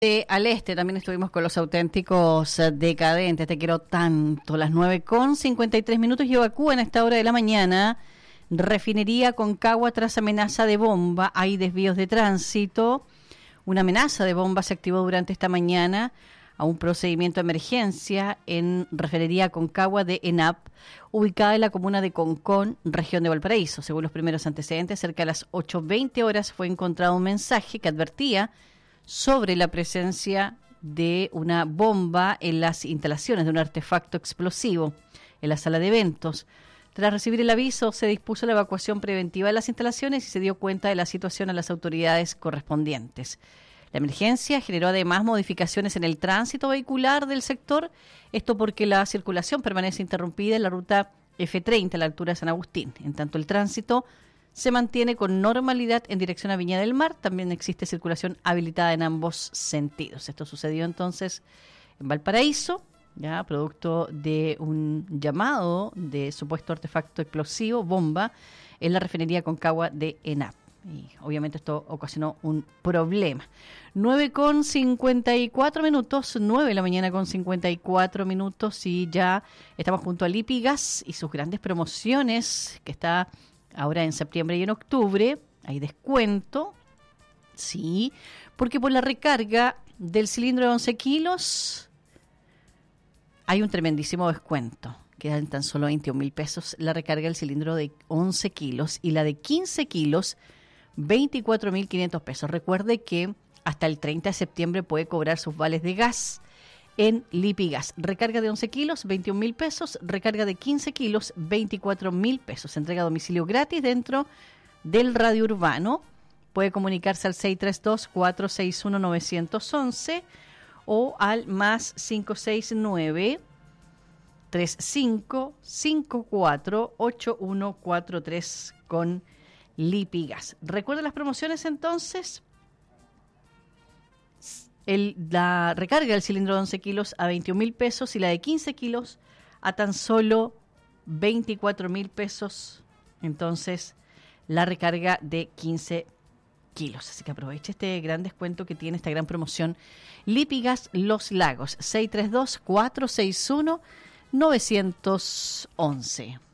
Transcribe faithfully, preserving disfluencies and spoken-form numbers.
Eh, al este también estuvimos con los auténticos eh, decadentes, te quiero tanto, las nueve con cincuenta y tres minutos y evacúan a esta hora de la mañana refinería Concagua tras amenaza de bomba, hay desvíos de tránsito, una amenaza de bomba se activó durante esta mañana a un procedimiento de emergencia en refinería Concagua de ENAP, ubicada en la comuna de Concón, región de Valparaíso. Según los primeros antecedentes, cerca de las ocho veinte horas fue encontrado un mensaje que advertía sobre la presencia de una bomba en las instalaciones de un artefacto explosivo en la sala de eventos. Tras recibir el aviso, se dispuso la evacuación preventiva de las instalaciones y se dio cuenta de la situación a las autoridades correspondientes. La emergencia generó además modificaciones en el tránsito vehicular del sector, esto porque la circulación permanece interrumpida en la ruta F treinta a la altura de San Agustín. En tanto, el tránsito se mantiene con normalidad en dirección a Viña del Mar. También existe circulación habilitada en ambos sentidos. Esto sucedió entonces en Valparaíso, ya producto de un llamado de supuesto artefacto explosivo, bomba, en la refinería Concagua de ENAP. Y obviamente esto ocasionó un problema. nueve con cincuenta y cuatro minutos, nueve de la mañana con cincuenta y cuatro minutos y ya estamos junto a Lipigas y sus grandes promociones que está ahora en septiembre y en octubre. Hay descuento, sí, porque por la recarga del cilindro de once kilos hay un tremendísimo descuento. Quedan tan solo veintiún mil pesos la recarga del cilindro de once kilos y la de quince kilos, veinticuatro mil quinientos pesos. Recuerde que hasta el treinta de septiembre puede cobrar sus vales de gas en Lipigas. Recarga de once kilos, veintiún mil pesos. Recarga de quince kilos, veinticuatro mil pesos. Entrega a domicilio gratis dentro del radio urbano. Puede comunicarse al seis tres dos, cuatro seis uno, nueve uno uno o al más cinco seis nueve, tres cinco cinco cuatro, ocho uno cuatro tres con Lipigas. Recuerda las promociones entonces. El, la recarga del cilindro de once kilos a veintiún mil pesos y la de quince kilos a tan solo veinticuatro mil pesos. Entonces, la recarga de quince kilos. Así que aproveche este gran descuento que tiene esta gran promoción. Lipigas Los Lagos, seis tres dos, cuatro seis uno, nueve uno uno.